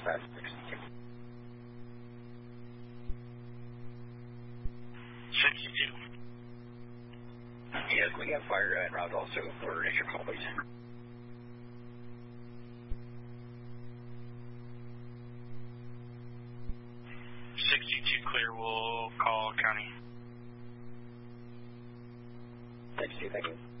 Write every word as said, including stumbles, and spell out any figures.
five sixty-two. sixty-two. Yes, we have fire en route also for initial call, please. sixty-two clear, we'll call county. sixty-two, thank you.